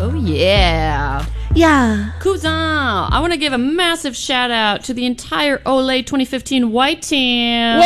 Oh, yeah. Yeah. Cousin, I want to give a massive shout out to the entire Olay 2015 white team.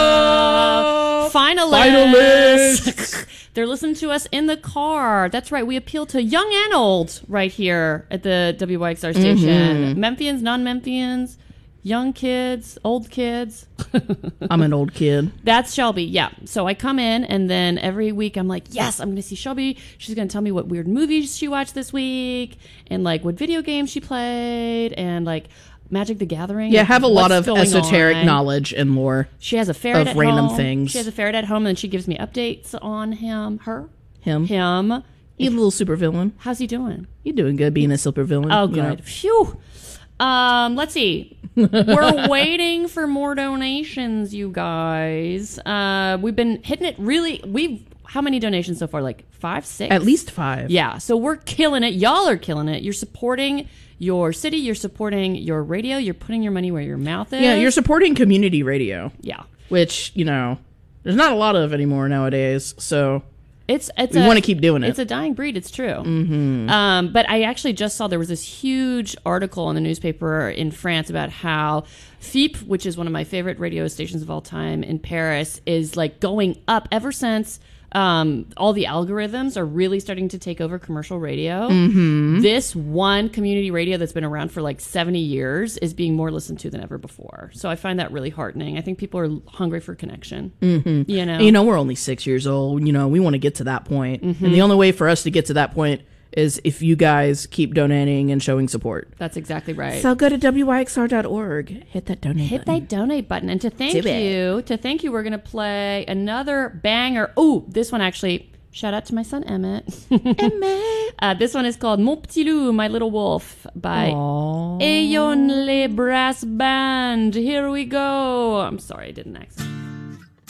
Whoa! Finalists. They're listening to us in the car. That's right. We appeal to young and old right here at the WYXR station. Memphians, non-Memphians, young kids, old kids. I'm an old kid. That's Shelby, yeah. So I come in, and then every week I'm like, yes, I'm going to see Shelby. She's going to tell me what weird movies she watched this week, and like what video games she played, and like Magic the Gathering. Yeah, have a lot of what's going esoteric on. knowledge and lore. She has a ferret of at random home. things. She has a ferret at home, and she gives me updates on him. Him. You a little supervillain. How's he doing? You doing good being a supervillain. Oh, you good. know. Phew. Let's see. We're waiting for more donations, you guys. We've been hitting it really. How many donations so far? Like 5, 6? At least 5. Yeah. So we're killing it. Y'all are killing it. You're supporting your city. You're supporting your radio. You're putting your money where your mouth is. Yeah, you're supporting community radio. Yeah. Which, there's not a lot of anymore nowadays. So we want to keep doing it. It's a dying breed. It's true. Mm-hmm. But I actually just saw there was this huge article in the newspaper in France about how FIP, which is one of my favorite radio stations of all time in Paris, is like going up ever since all the algorithms are really starting to take over commercial radio. Mm-hmm. This one community radio that's been around for like 70 years is being more listened to than ever before. So I find that really heartening. I think people are hungry for connection. Mm-hmm. We're only 6 years old. We want to get to that point. Mm-hmm. And the only way for us to get to that point is if you guys keep donating and showing support. That's exactly right. So go to wyxr.org. Hit that donate button. And to thank you, we're going to play another banger. Oh, this one actually, shout out to my son Emmett. This one is called Mon Petit Loup, My Little Wolf by Aeon Le Brass Band. Here we go. I'm sorry, I did an accent.